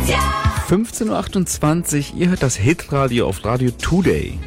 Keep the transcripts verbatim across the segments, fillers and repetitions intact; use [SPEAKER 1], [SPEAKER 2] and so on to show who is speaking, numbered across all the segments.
[SPEAKER 1] fünfzehn Uhr achtundzwanzig, ihr hört das Hitradio auf Radio Today.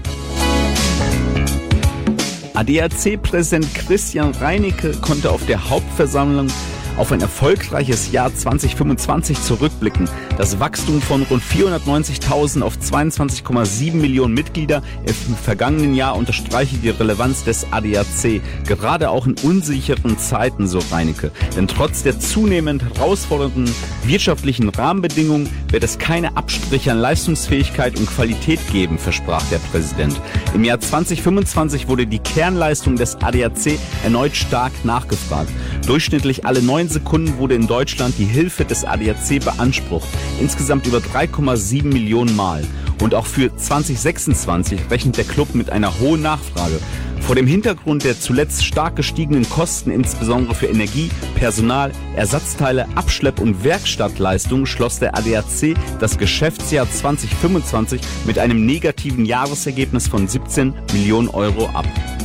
[SPEAKER 1] A D A C-Präsident Christian Reinecke konnte auf der Hauptversammlung auf ein erfolgreiches Jahr zwanzig fünfundzwanzig zurückblicken. Das Wachstum von rund vierhundertneunzigtausend auf zweiundzwanzig Komma sieben Millionen Mitglieder im vergangenen Jahr unterstreiche die Relevanz des A D A C, gerade auch in unsicheren Zeiten, so Reinecke. Denn trotz der zunehmend herausfordernden wirtschaftlichen Rahmenbedingungen wird es keine Abstriche an Leistungsfähigkeit und Qualität geben, versprach der Präsident. Im Jahr zwanzig fünfundzwanzig wurde die Kernleistung des A D A C erneut stark nachgefragt. Durchschnittlich alle neun Sekunden wurde in Deutschland die Hilfe des A D A C beansprucht. Insgesamt über drei Komma sieben Millionen Mal. Und auch für zwanzig sechsundzwanzig rechnet der Club mit einer hohen Nachfrage. Vor dem Hintergrund der zuletzt stark gestiegenen Kosten, insbesondere für Energie, Personal, Ersatzteile, Abschlepp- und Werkstattleistungen, schloss der A D A C das Geschäftsjahr zwanzig fünfundzwanzig mit einem negativen Jahresergebnis von siebzehn Millionen Euro ab.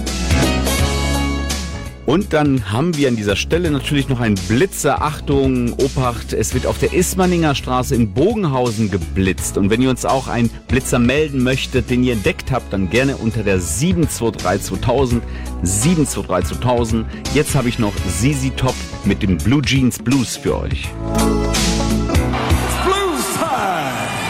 [SPEAKER 1] Und dann haben wir an dieser Stelle natürlich noch einen Blitzer. Achtung, Obacht, es wird auf der Ismaninger Straße in Bogenhausen geblitzt. Und wenn ihr uns auch einen Blitzer melden möchtet, den ihr entdeckt habt, dann gerne unter der sieben zwei drei zweitausend, sieben zwei drei zweitausend. Jetzt habe ich noch Z Z Top mit dem Blue Jeans Blues für euch.